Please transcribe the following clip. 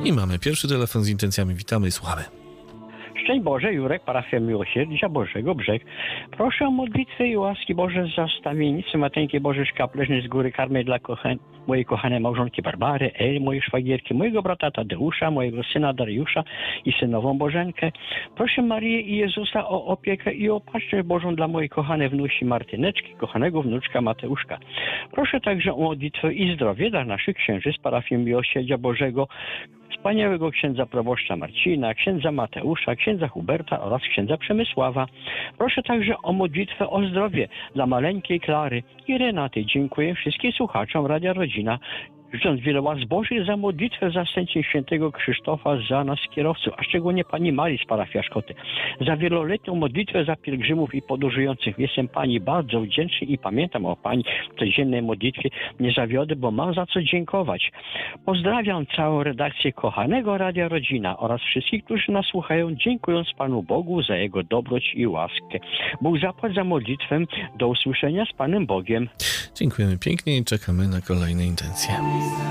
I mamy pierwszy telefon z intencjami. Witamy i słuchamy. Szczęść Boże, Jurek, parafia Miłosierdzia Bożego Brzeg. Proszę o modlitwę i łaski Boże za stawiennicę Mateńki Bożej Szkapleżnej z Góry Karmej dla mojej kochanej małżonki Barbary, Eli, mojej szwagierki, mojego brata Tadeusza, mojego syna Dariusza i synową Bożenkę. Proszę Marię i Jezusa o opiekę i opatrzność Bożą dla mojej kochanej wnusi Martyneczki, kochanego wnuczka Mateuszka. Proszę także o modlitwę i zdrowie dla naszych księży z parafii Miłosierdzia Bożego, wspaniałego księdza proboszcza Marcina, księdza Mateusza, księdza Huberta oraz księdza Przemysława. Proszę także o modlitwę o zdrowie dla maleńkiej Klary i Renaty. Dziękuję wszystkim słuchaczom Radia Rodzina, życząc wiele łask Bożych za modlitwę zastępczą świętego Krzysztofa za nas kierowców, a szczególnie pani Marii z parafii Szkoty. Za wieloletnią modlitwę za pielgrzymów i podróżujących jestem pani bardzo wdzięczny i pamiętam o pani w codziennej modlitwie. Nie zawiodę, bo mam za co dziękować. Pozdrawiam całą redakcję kochanego Radia Rodzina oraz wszystkich, którzy nas słuchają, dziękując Panu Bogu za Jego dobroć i łaskę. Bóg zapłać za modlitwę. Do usłyszenia z Panem Bogiem. Dziękujemy pięknie i czekamy na kolejne intencje.